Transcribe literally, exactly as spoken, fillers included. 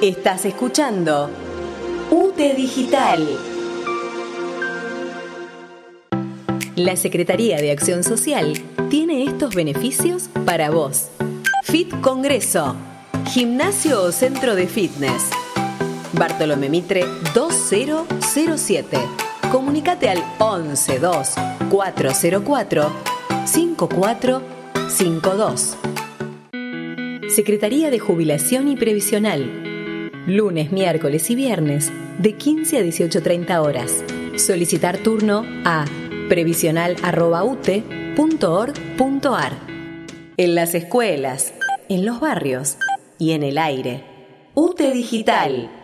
Estás escuchando U T E Digital. La Secretaría de Acción Social tiene estos beneficios para vos. Fit Congreso, gimnasio o centro de fitness. Bartolomé Mitre dos mil siete. Comunicate al once dos cuatro cero cuatro cinco cuatro cinco dos. Secretaría de Jubilación y Previsional. Lunes, miércoles y viernes de quince a dieciocho treinta horas. Solicitar turno a previsional arroba u t e punto org punto a r. En las escuelas, en los barrios y en el aire. U T E Digital.